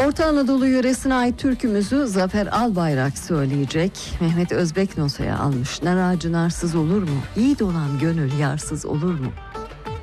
Orta Anadolu yöresine ait türkümüzü Zafer Albayrak söyleyecek. Mehmet Özbek notaya almış. Nar ağacı narsız olur mu? Yiğit olan gönül yarsız olur mu?